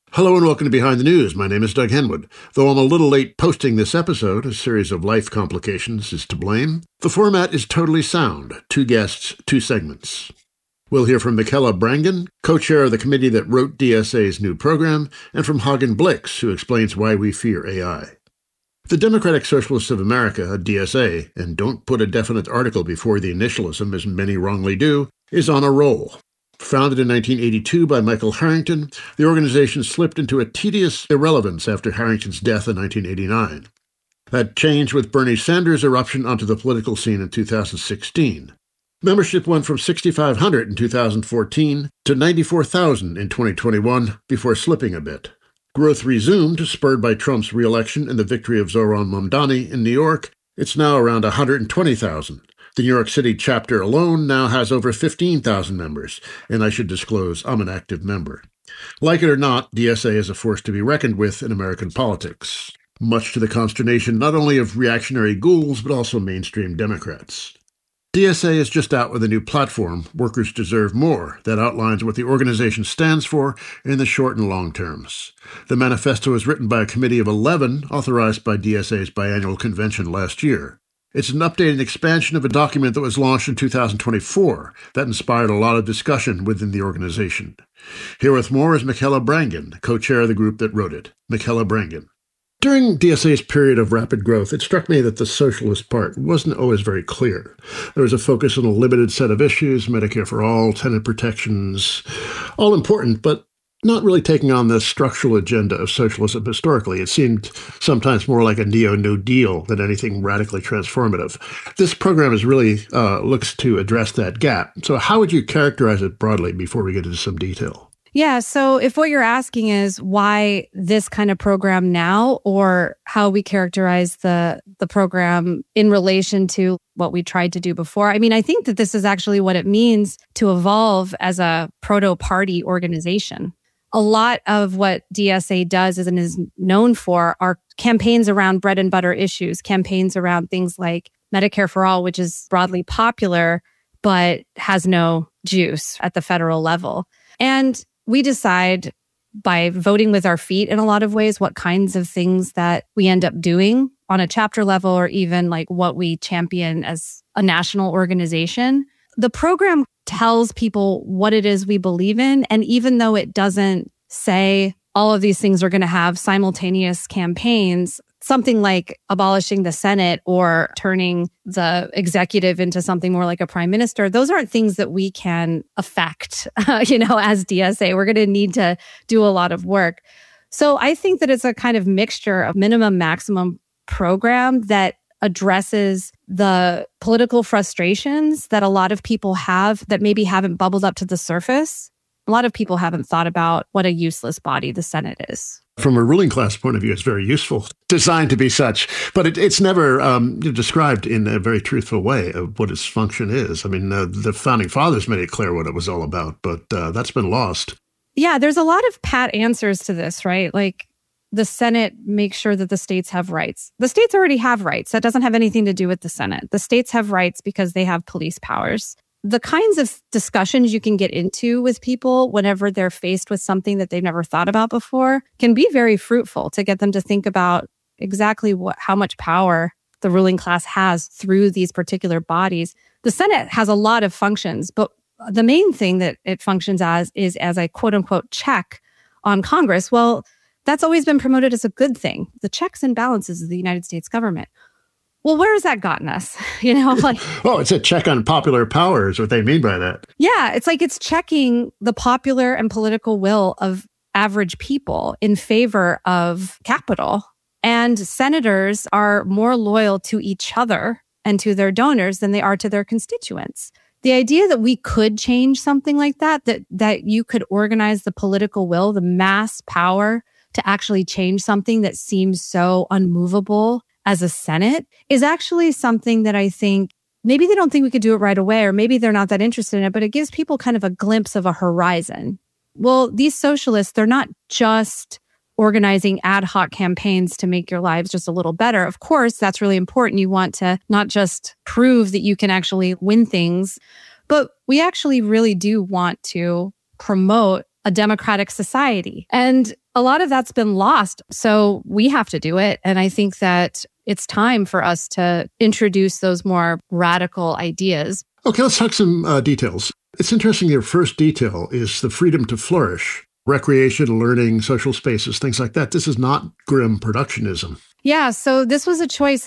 Hello and welcome to Behind the News. My name is Doug Henwood. Though I'm a little late posting this episode, a series of life complications is to blame. The format is totally sound. 2 guests, 2 segments. We'll hear from Michela Brangen, co-chair of the committee that wrote DSA's new program, and from Hagen Blix, who explains why we fear AI. The Democratic Socialists of America, DSA, and don't put a definite article before the initialism as many wrongly do, is on a roll. Founded in 1982 by Michael Harrington, the organization slipped into a tedious irrelevance after Harrington's death in 1989. That changed with Bernie Sanders' eruption onto the political scene in 2016. Membership went from 6,500 in 2014 to 94,000 in 2021 before slipping a bit. Growth resumed, spurred by Trump's re-election and the victory of Zohran Mamdani in New York. It's now around 120,000. The New York City chapter alone now has over 15,000 members, and I should disclose I'm an active member. Like it or not, DSA is a force to be reckoned with in American politics, much to the consternation not only of reactionary ghouls, but also mainstream Democrats. DSA is just out with a new platform, Workers Deserve More, that outlines what the organization stands for in the short and long terms. The manifesto is written by a committee of 11, authorized by DSA's biannual convention last year. It's an update and expansion of a document that was launched in 2024 that inspired a lot of discussion within the organization. Here with more is Michela Brangen, co-chair of the group that wrote it. Michela Brangen. During DSA's period of rapid growth, it struck me that the socialist part wasn't always very clear. There was a focus on a limited set of issues, Medicare for all, tenant protections, all important, but not really taking on the structural agenda of socialism historically. It seemed sometimes more like a neo-New Deal than anything radically transformative. This program is really looks to address that gap. So how would you characterize it broadly before we get into some detail? Yeah, so if what you're asking is why this kind of program now, or how we characterize the program in relation to what we tried to do before, I mean, I think that this is actually what it means to evolve as a proto-party organization. A lot of what DSA does and is known for are campaigns around bread and butter issues, campaigns around things like Medicare for all, which is broadly popular, but has no juice at the federal level. And we decide by voting with our feet in a lot of ways what kinds of things that we end up doing on a chapter level, or even like what we champion as a national organization. The program tells people what it is we believe in. And even though it doesn't say all of these things are going to have simultaneous campaigns, something like abolishing the Senate or turning the executive into something more like a prime minister, those aren't things that we can affect, as DSA. We're going to need to do a lot of work. So I think that it's a kind of mixture of minimum maximum program that addresses the political frustrations that a lot of people have that maybe haven't bubbled up to the surface. A lot of people haven't thought about what a useless body the Senate is. From a ruling class point of view, it's very useful, designed to be such, but it's never described in a very truthful way of what its function is. I mean, the founding fathers made it clear what it was all about, but that's been lost. Yeah, there's a lot of pat answers to this, right? Like, the Senate makes sure that the states have rights. The states already have rights. That doesn't have anything to do with the Senate. The states have rights because they have police powers. The kinds of discussions you can get into with people whenever they're faced with something that they've never thought about before can be very fruitful to get them to think about exactly how much power the ruling class has through these particular bodies. The Senate has a lot of functions, but the main thing that it functions as is as a quote unquote check on Congress. Well, that's always been promoted as a good thing. The checks and balances of the United States government. Well, where has that gotten us? It's a check on popular power is what they mean by that. Yeah, it's like it's checking the popular and political will of average people in favor of capital. And senators are more loyal to each other and to their donors than they are to their constituents. The idea that we could change something like that you could organize the political will, the mass power to actually change something that seems so unmovable as a Senate is actually something that I think maybe they don't think we could do it right away, or maybe they're not that interested in it, but it gives people kind of a glimpse of a horizon. Well, these socialists, they're not just organizing ad hoc campaigns to make your lives just a little better. Of course, that's really important. You want to not just prove that you can actually win things, but we actually really do want to promote a democratic society. And a lot of that's been lost. So we have to do it. And I think that it's time for us to introduce those more radical ideas. Okay, let's talk some details. It's interesting, your first detail is the freedom to flourish, recreation, learning, social spaces, things like that. This is not grim productionism. Yeah, so this was a choice.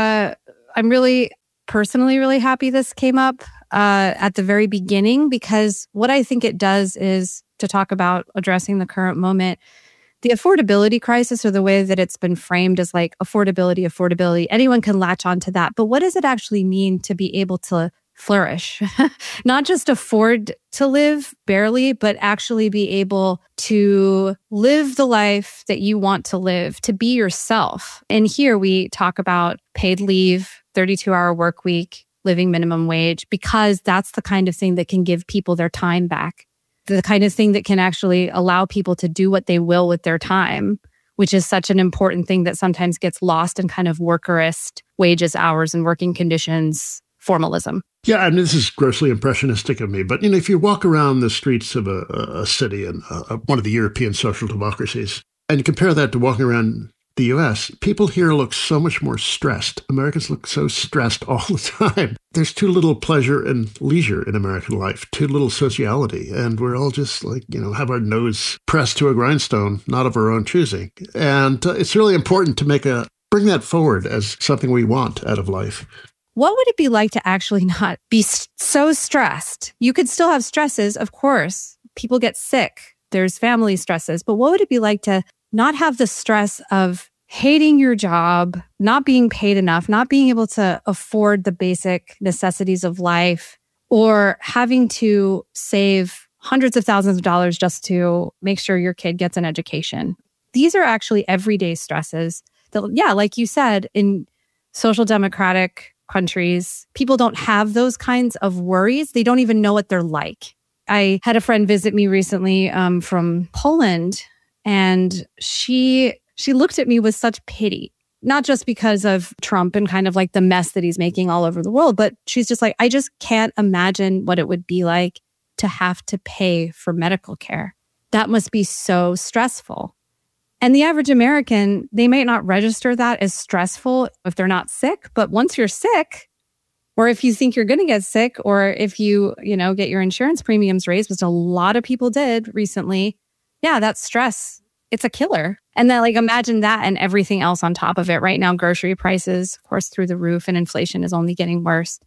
I'm really personally really happy this came up at the very beginning, because what I think it does is to talk about addressing the current moment. The affordability crisis, or the way that it's been framed as like affordability, anyone can latch onto that. But what does it actually mean to be able to flourish? Not just afford to live barely, but actually be able to live the life that you want to live, to be yourself. And here we talk about paid leave, 32-hour work week, living minimum wage, because that's the kind of thing that can give people their time back. The kind of thing that can actually allow people to do what they will with their time, which is such an important thing that sometimes gets lost in kind of workerist wages, hours, and working conditions formalism. Yeah, I mean, this is grossly impressionistic of me, but if you walk around the streets of a city in one of the European social democracies, and you compare that to walking around the U.S., people here look so much more stressed. Americans look so stressed all the time. There's too little pleasure and leisure in American life, too little sociality, and we're all just have our nose pressed to a grindstone, not of our own choosing. And it's really important to bring that forward as something we want out of life. What would it be like to actually not be so stressed? You could still have stresses, of course. People get sick. There's family stresses. But what would it be like to not have the stress of hating your job, not being paid enough, not being able to afford the basic necessities of life, or having to save hundreds of thousands of dollars just to make sure your kid gets an education? These are actually everyday stresses that, like you said, in social democratic countries, people don't have those kinds of worries. They don't even know what they're like. I had a friend visit me recently from Poland, and she looked at me with such pity, not just because of Trump and kind of like the mess that he's making all over the world, but she's just like, I just can't imagine what it would be like to have to pay for medical care. That must be so stressful. And the average American, they might not register that as stressful if they're not sick, but once you're sick, or if you think you're going to get sick, or if you get your insurance premiums raised, which a lot of people did recently, yeah, that's stress. It's a killer. And then imagine that and everything else on top of it. Right now, grocery prices, of course, through the roof, and inflation is only getting worse.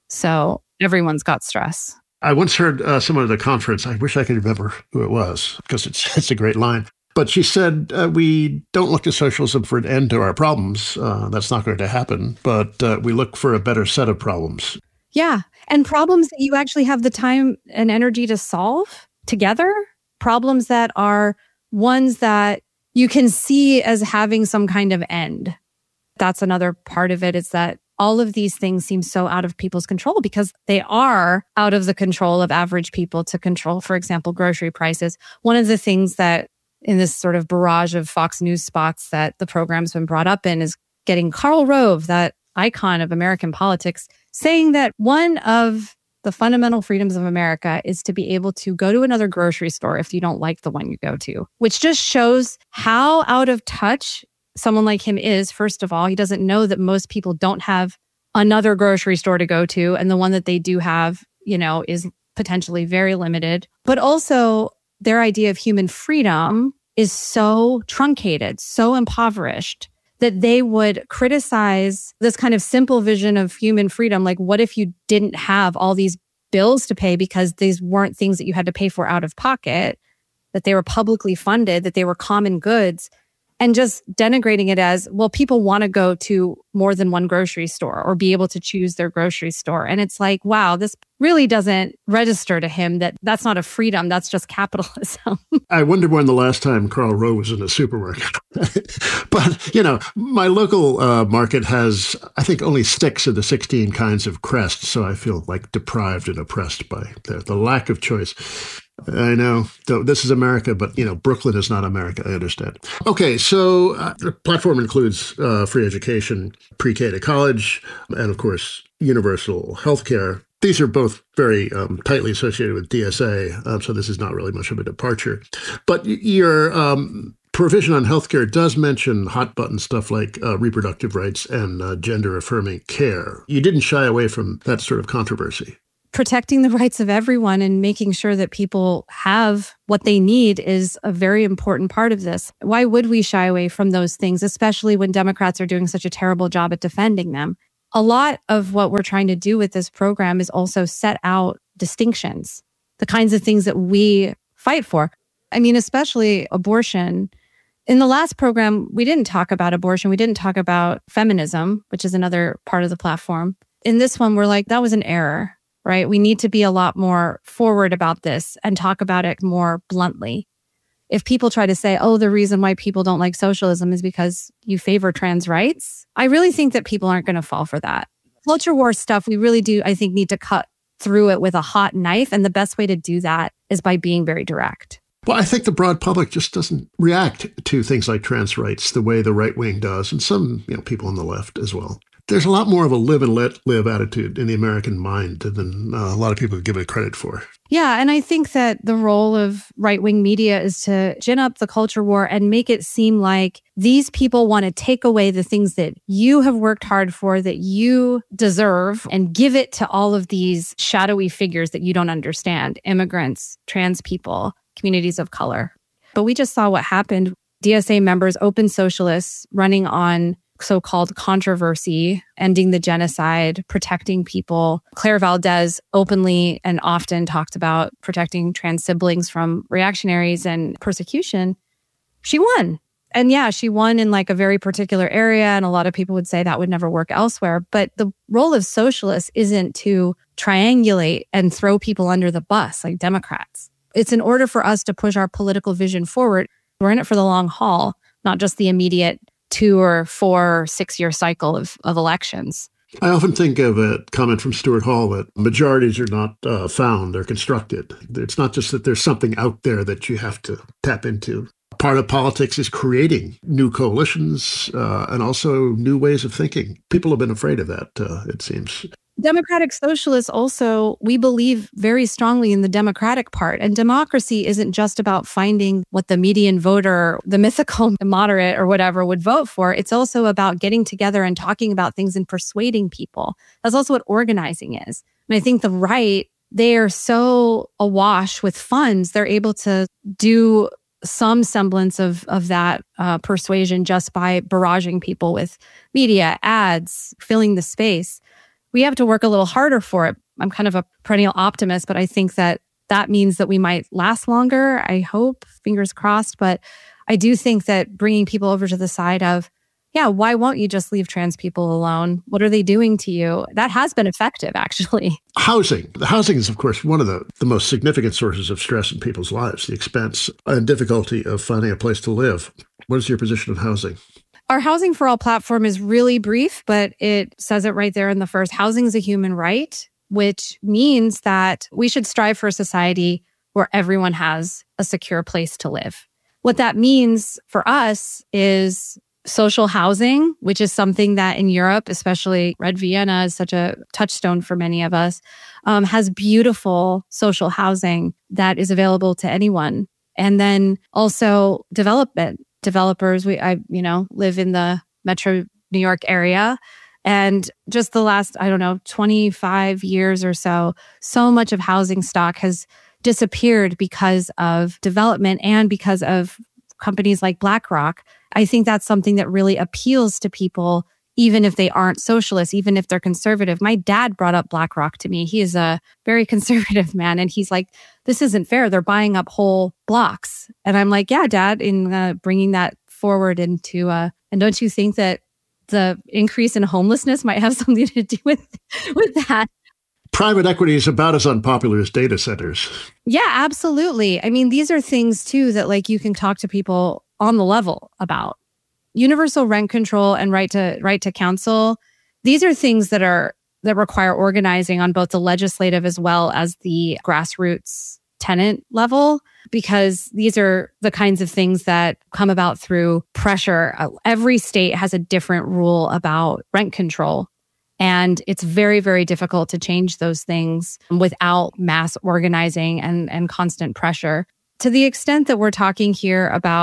So everyone's got stress. I once heard someone at a conference, I wish I could remember who it was, because it's a great line. But she said, we don't look to socialism for an end to our problems. That's not going to happen. But we look for a better set of problems. Yeah. And problems that you actually have the time and energy to solve together. Problems that are ones that you can see as having some kind of end. That's another part of it, is that all of these things seem so out of people's control, because they are out of the control of average people to control, for example, grocery prices. One of the things that in this sort of barrage of Fox News spots that the program's been brought up in is getting Karl Rove, that icon of American politics, saying that one of the fundamental freedoms of America is to be able to go to another grocery store if you don't like the one you go to, which just shows how out of touch someone like him is. First of all, he doesn't know that most people don't have another grocery store to go to, and the one that they do have, is potentially very limited. But also, their idea of human freedom is so truncated, so impoverished, that they would criticize this kind of simple vision of human freedom. Like, what if you didn't have all these bills to pay because these weren't things that you had to pay for out of pocket, that they were publicly funded, that they were common goods, and just denigrating it as, well, people want to go to more than one grocery store or be able to choose their grocery store. And it's like, wow, this really doesn't register to him that that's not a freedom, that's just capitalism. I wonder when the last time Karl Rove was in a supermarket. But, my local market has, I think, only 6 of the 16 kinds of crests. So I feel deprived and oppressed by the lack of choice. I know. This is America, but, Brooklyn is not America. I understand. Okay, so the platform includes free education, pre-K to college, and, of course, universal health care. These are both very tightly associated with DSA, so this is not really much of a departure. But your provision on healthcare does mention hot button stuff like reproductive rights and gender affirming care. You didn't shy away from that sort of controversy. Protecting the rights of everyone and making sure that people have what they need is a very important part of this. Why would we shy away from those things, especially when Democrats are doing such a terrible job at defending them? A lot of what we're trying to do with this program is also set out distinctions, the kinds of things that we fight for. I mean, especially abortion. In the last program, we didn't talk about abortion. We didn't talk about feminism, which is another part of the platform. In this one, we're like, that was an error. Right? We need to be a lot more forward about this and talk about it more bluntly. If people try to say, oh, the reason why people don't like socialism is because you favor trans rights, I really think that people aren't going to fall for that. Culture war stuff, we really do, I think, need to cut through it with a hot knife. And the best way to do that is by being very direct. Well, I think the broad public just doesn't react to things like trans rights the way the right wing does, and some people on the left as well. There's a lot more of a live and let live attitude in the American mind than a lot of people give it credit for. Yeah, and I think that the role of right-wing media is to gin up the culture war and make it seem like these people want to take away the things that you have worked hard for, that you deserve, and give it to all of these shadowy figures that you don't understand: immigrants, trans people, communities of color. But we just saw what happened. DSA members, open socialists, running on so-called controversy, ending the genocide, protecting people. Claire Valdez openly and often talked about protecting trans siblings from reactionaries and persecution. She won. And yeah, she won in like a very particular area. And a lot of people would say that would never work elsewhere. But the role of socialists isn't to triangulate and throw people under the bus like Democrats. It's in order for us to push our political vision forward. We're in it for the long haul, not just the immediate 2 or 4 or 6 year cycle of elections. I often think of a comment from Stuart Hall that majorities are not found, they're constructed. It's not just that there's something out there that you have to tap into. Part of politics is creating new coalitions and also new ways of thinking. People have been afraid of that, it seems. Democratic socialists also, we believe very strongly in the democratic part. And democracy isn't just about finding what the median voter, the mythical moderate or whatever would vote for. It's also about getting together and talking about things and persuading people. That's also what organizing is. And I think the right, they are so awash with funds, they're able to do some semblance of that persuasion just by barraging people with media, ads, filling the space. We have to work a little harder for it. I'm kind of a perennial optimist, but I think that means that we might last longer. I hope, fingers crossed. But I do think that bringing people over to the side of, yeah, why won't you just leave trans people alone? What are they doing to you? That has been effective, actually. Housing. The housing is, of course, one of the most significant sources of stress in people's lives, the expense and difficulty of finding a place to live. What is your position on housing? Our Housing for All platform is really brief, but it says it right there in the first. Housing is a human right, which means that we should strive for a society where everyone has a secure place to live. What that means for us is social housing, which is something that in Europe, especially Red Vienna is such a touchstone for many of us, has beautiful social housing that is available to anyone. And then also development. Developers, I live in the Metro New York area. And just the last, 25 years or so much of housing stock has disappeared because of development and because of companies like BlackRock. I think that's something that really appeals to people, even if they aren't socialists, even if they're conservative. My dad brought up BlackRock to me. He is a very conservative man. And he's like, this isn't fair. They're buying up whole blocks. And I'm like, yeah, Dad, in bringing that forward into, and don't you think that the increase in homelessness might have something to do with that? Private equity is about as unpopular as data centers. Yeah, absolutely. I mean, these are things too that you can talk to people on the level about. Universal rent control and right to counsel. These are things that require organizing on both the legislative as well as the grassroots tenant level, because these are the kinds of things that come about through pressure. Every state has a different rule about rent control. And it's very, very difficult to change those things without mass organizing and constant pressure. To the extent that we're talking here about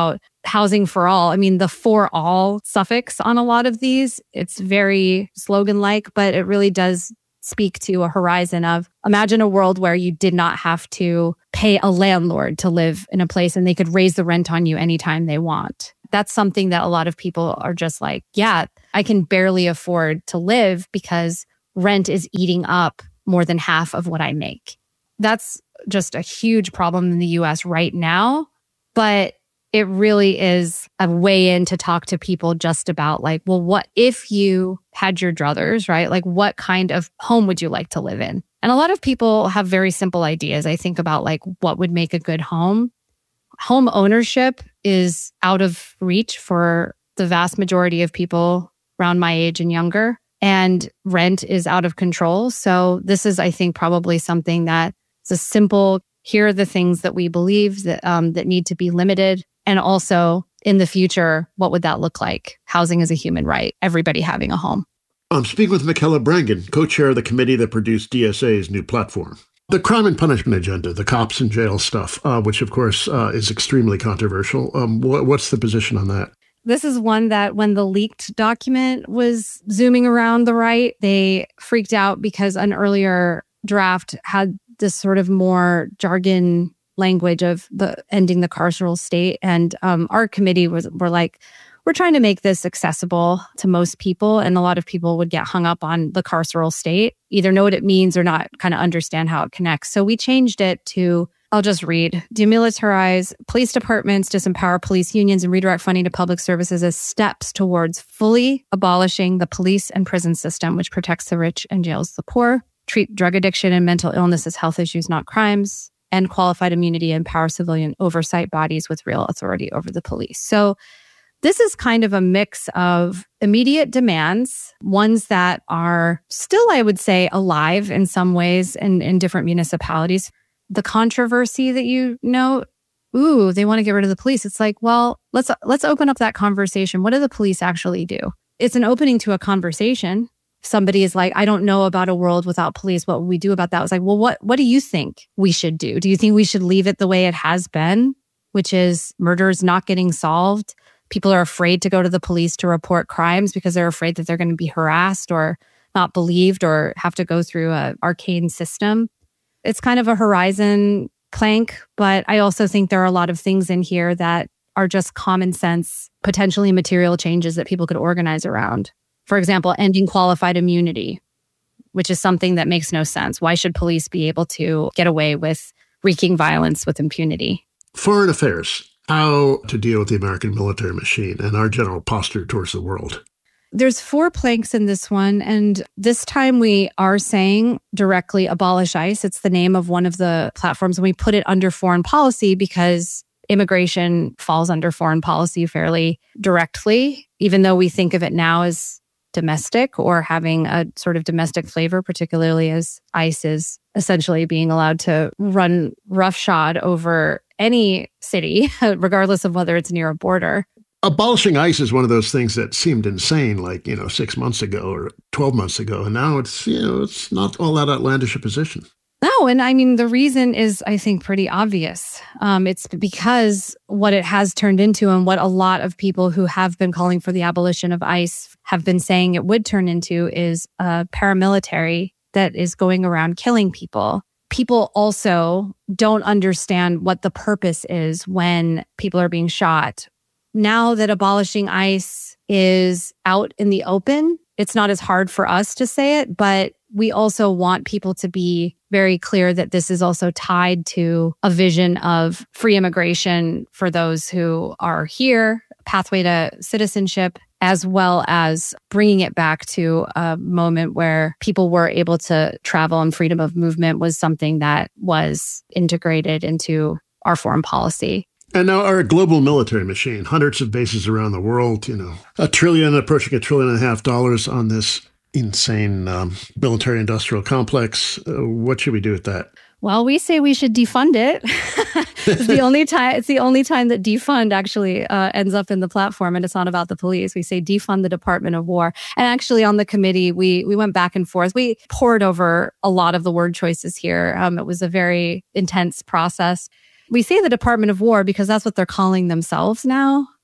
housing for all. I mean, the for all suffix on a lot of these, it's very slogan-like, but it really does speak to a horizon of imagine a world where you did not have to pay a landlord to live in a place and they could raise the rent on you anytime they want. That's something that a lot of people are just like, yeah, I can barely afford to live because rent is eating up more than half of what I make. That's just a huge problem in the US right now. But it really is a way in to talk to people just about like, well, what if you had your druthers, right? Like, what kind of home would you like to live in? And a lot of people have very simple ideas. I think about like, what would make a good home? Home ownership is out of reach for the vast majority of people around my age and younger. And rent is out of control. So this is, I think, probably something that is a simple, here are the things that we believe that need to be limited. And also, in the future, what would that look like? Housing is a human right, everybody having a home. I'm speaking with Michaela Brangen, co-chair of the committee that produced DSA's new platform. The crime and punishment agenda, the cops in jail stuff, which, of course, is extremely controversial. What's the position on that? This is one that when the leaked document was zooming around the right, they freaked out because an earlier draft had this sort of more jargon language of the ending the carceral state. And our committee were like, we're trying to make this accessible to most people. And a lot of people would get hung up on the carceral state, either know what it means or not kind of understand how it connects. So we changed it to, I'll just read, demilitarize police departments, disempower police unions, and redirect funding to public services as steps towards fully abolishing the police and prison system, which protects the rich and jails the poor. Treat drug addiction and mental illness as health issues, not crimes. And qualified immunity, empower civilian oversight bodies with real authority over the police. So this is kind of a mix of immediate demands, ones that are still, I would say, alive in some ways in different municipalities. The controversy that you know, they want to get rid of the police. It's like, well, let's open up that conversation. What do the police actually do? It's an opening to a conversation. Somebody is like, I don't know about a world without police. What would we do about that? I was like, well, what do you think we should do? Do you think we should leave it the way it has been, which is murders not getting solved? People are afraid to go to the police to report crimes because they're afraid that they're going to be harassed or not believed or have to go through an arcane system. It's kind of a horizon plank, but I also think there are a lot of things in here that are just common sense, potentially material changes that people could organize around. For example, ending qualified immunity, which is something that makes no sense. Why should police be able to get away with wreaking violence with impunity? Foreign affairs, how to deal with the American military machine and our general posture towards the world. There's 4 planks in this one, and this time we are saying directly abolish ICE. It's the name of one of the platforms, and we put it under foreign policy because immigration falls under foreign policy fairly directly, even though we think of it now as domestic or having a sort of domestic flavor, particularly as ICE is essentially being allowed to run roughshod over any city, regardless of whether it's near a border. Abolishing ICE is one of those things that seemed insane, like, 6 months ago or 12 months ago. And now it's not all that outlandish a position. No, and I mean, the reason is, I think, pretty obvious. It's because what it has turned into and what a lot of people who have been calling for the abolition of ICE have been saying it would turn into is a paramilitary that is going around killing people. People also don't understand what the purpose is when people are being shot. Now that abolishing ICE is out in the open, it's not as hard for us to say it, but we also want people to be very clear that this is also tied to a vision of free immigration for those who are here, pathway to citizenship, as well as bringing it back to a moment where people were able to travel and freedom of movement was something that was integrated into our foreign policy. And now our global military machine, hundreds of bases around the world, approaching $1.5 trillion on this insane military industrial complex. What should we do with that? Well, we say we should defund it. It's the only time that defund actually ends up in the platform, and it's not about the police. We say defund the Department of War. And actually on the committee, we went back and forth. We pored over a lot of the word choices here. It was a very intense process. We say the Department of War because that's what they're calling themselves now.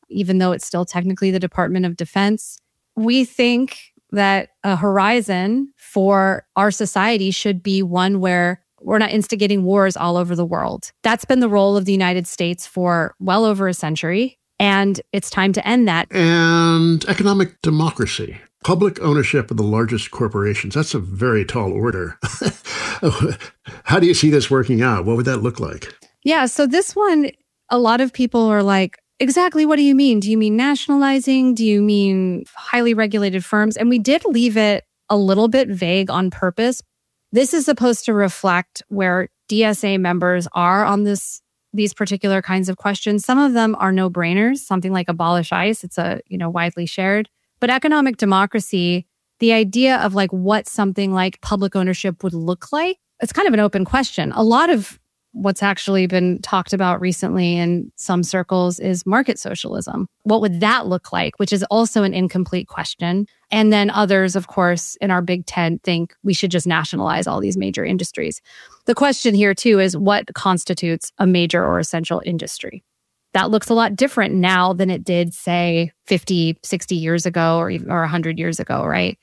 even though it's still technically the Department of Defense. We think that a horizon for our society should be one where we're not instigating wars all over the world. That's been the role of the United States for well over a century, and it's time to end that. And economic democracy. Public ownership of the largest corporations. That's a very tall order. How do you see this working out? What would that look like? Yeah, so this one, a lot of people are like, exactly what do you mean? Do you mean nationalizing? Do you mean highly regulated firms? And we did leave it a little bit vague on purpose. This is supposed to reflect where DSA members are on these particular kinds of questions. Some of them are no-brainers, something like abolish ICE. It's widely shared. But economic democracy, the idea of like what something like public ownership would look like, it's kind of an open question. A lot of what's actually been talked about recently in some circles is market socialism. What would that look like? Which is also an incomplete question. And then others, of course, in our Big Tent think we should just nationalize all these major industries. The question here too is what constitutes a major or essential industry? That looks a lot different now than it did, say, 50, 60 years ago or 100 years ago, right?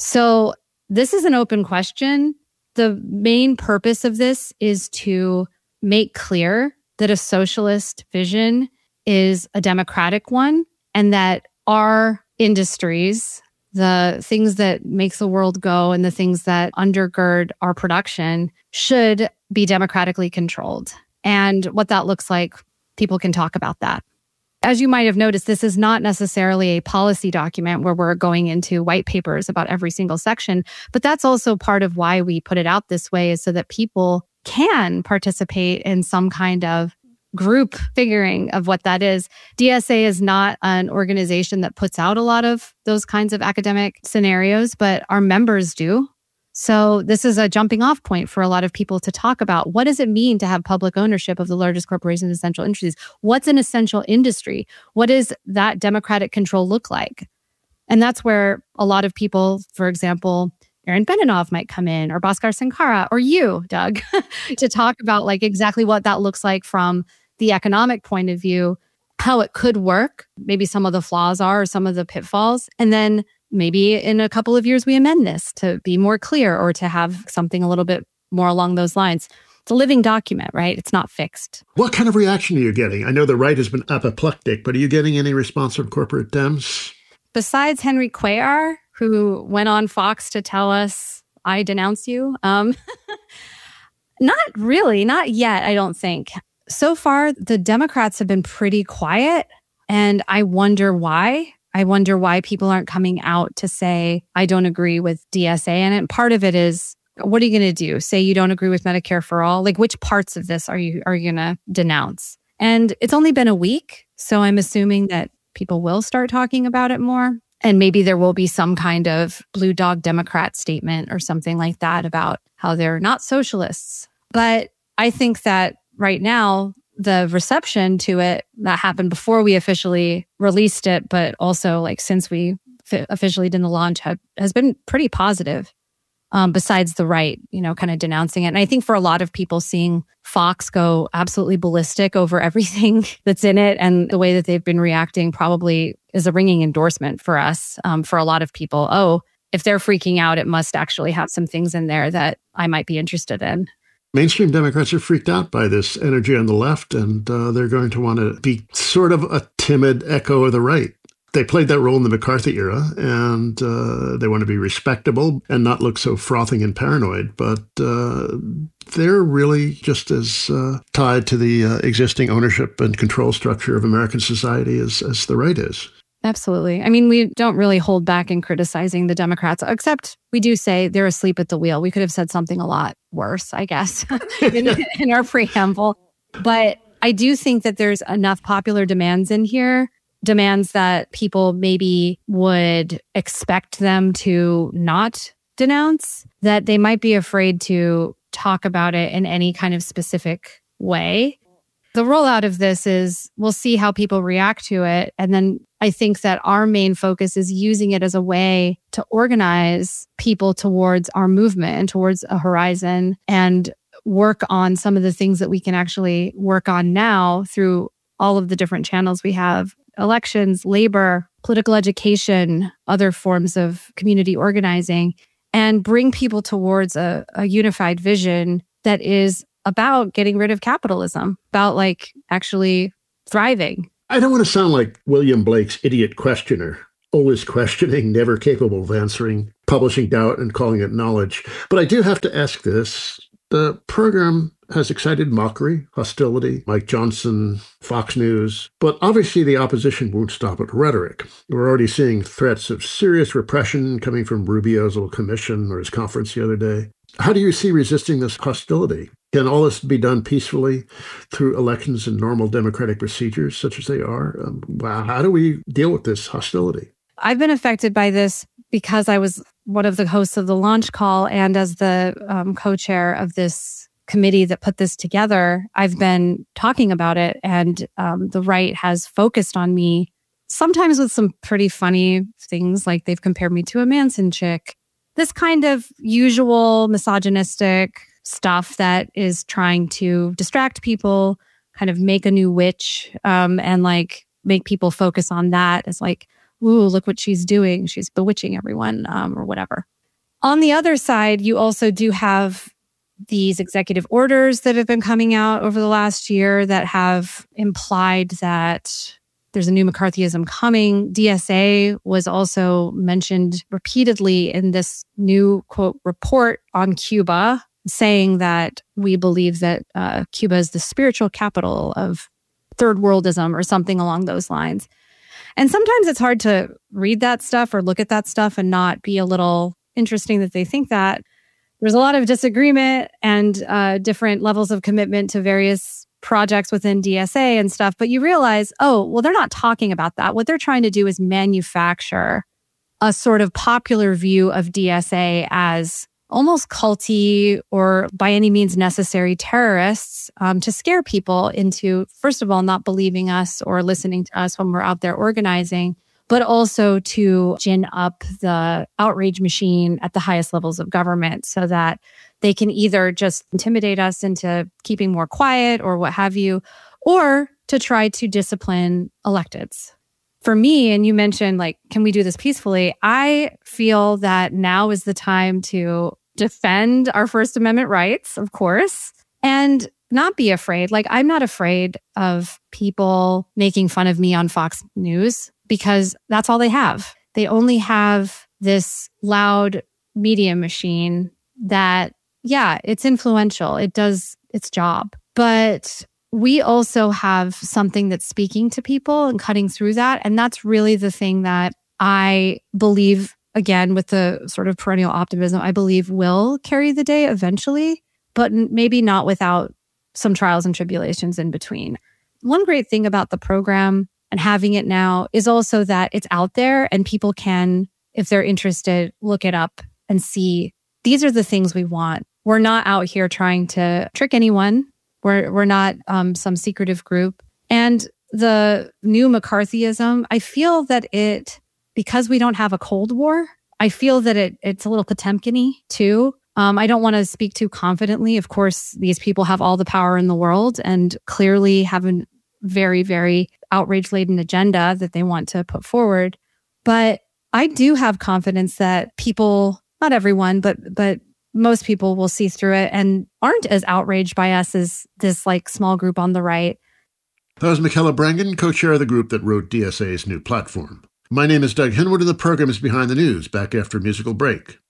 So this is an open question. The main purpose of this is to make clear that a socialist vision is a democratic one and that our industries, the things that makes the world go and the things that undergird our production should be democratically controlled. And what that looks like, people can talk about that. As you might have noticed, this is not necessarily a policy document where we're going into white papers about every single section, but that's also part of why we put it out this way, is so that people can participate in some kind of group figuring of what that is. DSA is not an organization that puts out a lot of those kinds of academic scenarios, but our members do. So this is a jumping off point for a lot of people to talk about. What does it mean to have public ownership of the largest corporations and essential industries? What's an essential industry? What does that democratic control look like? And that's where a lot of people, for example, Aaron Beninoff might come in, or Bhaskar Sankara, or you, Doug, to talk about like exactly what that looks like from the economic point of view, how it could work, maybe some of the flaws are, or some of the pitfalls, and then maybe in a couple of years, we amend this to be more clear or to have something a little bit more along those lines. It's a living document, right? It's not fixed. What kind of reaction are you getting? I know the right has been apoplectic, but are you getting any response from corporate Dems? Besides Henry Cuellar, who went on Fox to tell us, I denounce you. Not really, not yet, I don't think. So far, the Democrats have been pretty quiet, and I wonder why. I wonder why people aren't coming out to say, I don't agree with DSA. And part of it is, what are you going to do? Say you don't agree with Medicare for all? Like, which parts of this are you going to denounce? And it's only been a week, so I'm assuming that people will start talking about it more. And maybe there will be some kind of blue dog Democrat statement or something like that about how they're not socialists. But I think that right now, the reception to it that happened before we officially released it, but also like since we officially did the launch, has been pretty positive. Besides the right, kind of denouncing it. And I think for a lot of people, seeing Fox go absolutely ballistic over everything that's in it and the way that they've been reacting probably is a ringing endorsement for us. For a lot of people, oh, if they're freaking out, it must actually have some things in there that I might be interested in. Mainstream Democrats are freaked out by this energy on the left, and they're going to want to be sort of a timid echo of the right. They played that role in the McCarthy era, and they want to be respectable and not look so frothing and paranoid. But they're really just as tied to the existing ownership and control structure of American society as the right is. Absolutely. I mean, we don't really hold back in criticizing the Democrats, except we do say they're asleep at the wheel. We could have said something a lot worse, I guess, in our preamble. But I do think that there's enough popular demands in here, demands that people maybe would expect them to not denounce, that they might be afraid to talk about it in any kind of specific way. The rollout of this is, we'll see how people react to it. And then I think that our main focus is using it as a way to organize people towards our movement and towards a horizon and work on some of the things that we can actually work on now through all of the different channels we have, elections, labor, political education, other forms of community organizing, and bring people towards a unified vision that is about getting rid of capitalism, about like actually thriving. I don't want to sound like William Blake's idiot questioner, always questioning, never capable of answering, publishing doubt and calling it knowledge. But I do have to ask this. The program has excited mockery, hostility, Mike Johnson, Fox News, but obviously the opposition won't stop at rhetoric. We're already seeing threats of serious repression coming from Rubio's little commission or his conference the other day. How do you see resisting this hostility? Can all this be done peacefully through elections and normal democratic procedures such as they are? How do we deal with this hostility? I've been affected by this because I was one of the hosts of the launch call and as the co-chair of this committee that put this together, I've been talking about it and the right has focused on me, sometimes with some pretty funny things like they've compared me to a Manson chick. This kind of usual misogynistic stuff that is trying to distract people, kind of make a new witch and like make people focus on that as like, ooh, look what she's doing. She's bewitching everyone or whatever. On the other side, you also do have these executive orders that have been coming out over the last year that have implied that there's a new McCarthyism coming. DSA was also mentioned repeatedly in this new, quote, report on Cuba, saying that we believe that Cuba is the spiritual capital of third worldism or something along those lines. And sometimes it's hard to read that stuff or look at that stuff and not be a little interesting that they think that. There's a lot of disagreement and different levels of commitment to various projects within DSA and stuff. But you realize, oh, well, they're not talking about that. What they're trying to do is manufacture a sort of popular view of DSA as almost culty or by any means necessary terrorists to scare people into, first of all, not believing us or listening to us when we're out there organizing, but also to gin up the outrage machine at the highest levels of government so that they can either just intimidate us into keeping more quiet or what have you, or to try to discipline electeds. For me, and you mentioned, like, can we do this peacefully? I feel that now is the time to defend our First Amendment rights, of course, and not be afraid. Like, I'm not afraid of people making fun of me on Fox News because that's all they have. They only have this loud media machine that, yeah, it's influential. It does its job. But we also have something that's speaking to people and cutting through that. And that's really the thing that I believe, again, with the sort of perennial optimism, I believe will carry the day eventually, but maybe not without some trials and tribulations in between. One great thing about the program and having it now is also that it's out there and people can, if they're interested, look it up and see these are the things we want. We're not out here trying to trick anyone. We're not some secretive group. And the new McCarthyism, I feel that because we don't have a Cold War, I feel that it's a little Potemkin-y too. I don't want to speak too confidently. Of course, these people have all the power in the world and clearly have a very, very outrage-laden agenda that they want to put forward. But I do have confidence that people, not everyone, but most people will see through it and aren't as outraged by us as this like small group on the right. That was Michaela Brangen, co-chair of the group that wrote DSA's new platform. My name is Doug Henwood, and the program is Behind the News, back after a musical break.